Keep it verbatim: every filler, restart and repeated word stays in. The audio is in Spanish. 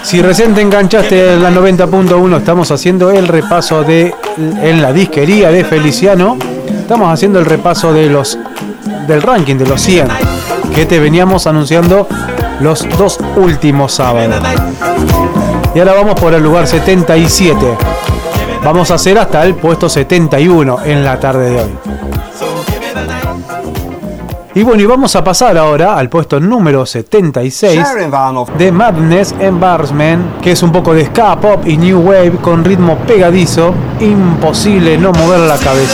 Si recién te enganchaste en la noventa punto uno, estamos haciendo el repaso de en la disquería de Feliciano. Estamos haciendo el repaso de los del ranking de los cien que te veníamos anunciando los dos últimos sábados. Y ahora vamos por el lugar setenta y siete. Vamos a hacer hasta el puesto setenta y uno en la tarde de hoy. Y bueno, y vamos a pasar ahora al puesto número setenta y seis de Madness Embarrassment, que es un poco de ska pop y new wave con ritmo pegadizo, imposible no mover la cabeza.